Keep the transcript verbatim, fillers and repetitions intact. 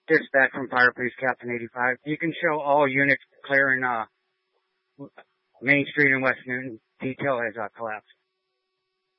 Dispatch from Fire Police Captain eighty-five. You can show all units clearing uh, Main Street in West Newton. Detail has uh, collapsed.